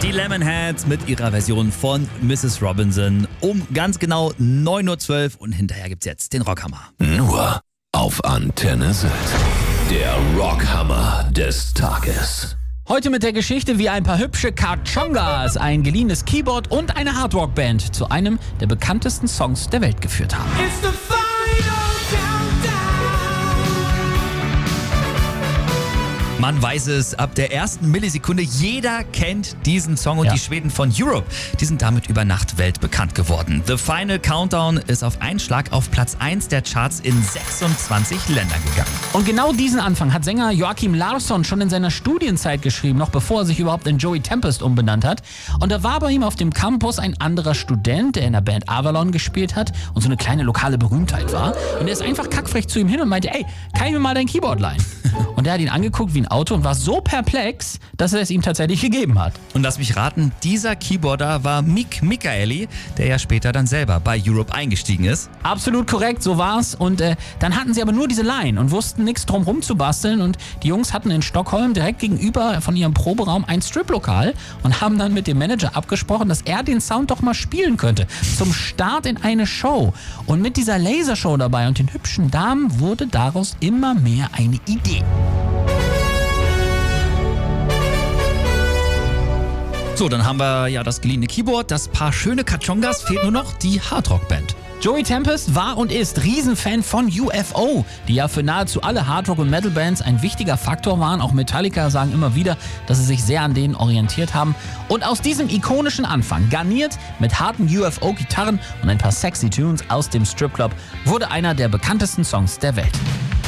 Die Lemonheads mit ihrer Version von Mrs. Robinson um ganz genau 9:12 Uhr und hinterher gibt's jetzt den Rockhammer. Nur auf Antenne Sylt. Der Rockhammer des Tages. Heute mit der Geschichte, wie ein paar hübsche Kachongas ein geliehenes Keyboard und eine Hardrock-Band zu einem der bekanntesten Songs der Welt geführt haben. Man weiß es, ab der ersten Millisekunde, jeder kennt diesen Song und die Schweden von Europe, die sind damit über Nacht weltbekannt geworden. The Final Countdown ist auf einen Schlag auf Platz 1 der Charts in 26 Ländern gegangen. Und genau diesen Anfang hat Sänger Joakim Larsson schon in seiner Studienzeit geschrieben, noch bevor er sich überhaupt in Joey Tempest umbenannt hat. Und da war bei ihm auf dem Campus ein anderer Student, der in der Band Avalon gespielt hat und so eine kleine lokale Berühmtheit war. Und er ist einfach kackfrech zu ihm hin und meinte, ey, kann ich mir mal dein Keyboard leihen? Und er hat ihn angeguckt wie ein Auto und war so perplex, dass er es ihm tatsächlich gegeben hat. Und lass mich raten, dieser Keyboarder war Mick Michaeli, der ja später dann selber bei Europe eingestiegen ist. Absolut korrekt, so war's. Und dann hatten sie aber nur diese Line und wussten nichts drum rum zu basteln. Und die Jungs hatten in Stockholm direkt gegenüber von ihrem Proberaum ein Striplokal und haben dann mit dem Manager abgesprochen, dass er den Sound doch mal spielen könnte. Zum Start in eine Show. Und mit dieser Lasershow dabei und den hübschen Damen wurde daraus immer mehr eine Idee. So, dann haben wir ja das geliehene Keyboard, das paar schöne Kachongas, fehlt nur noch die Hardrock-Band. Joey Tempest war und ist Riesenfan von UFO, die ja für nahezu alle Hardrock- und Metal-Bands ein wichtiger Faktor waren. Auch Metallica sagen immer wieder, dass sie sich sehr an denen orientiert haben. Und aus diesem ikonischen Anfang, garniert mit harten UFO-Gitarren und ein paar sexy Tunes aus dem Stripclub, wurde einer der bekanntesten Songs der Welt.